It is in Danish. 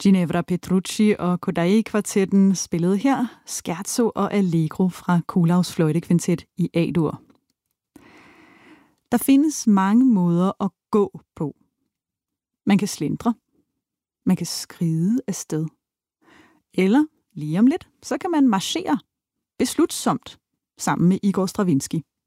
Ginevra Petrucci og Kodály-kvartetten spillede her Scherzo og Allegro fra Kuhlaus fløjtekvintet i A-dur. Der findes mange måder at gå på. Man kan slintre. Man kan skride afsted. Eller lige om lidt, så kan man marchere beslutsomt sammen med Igor Stravinsky.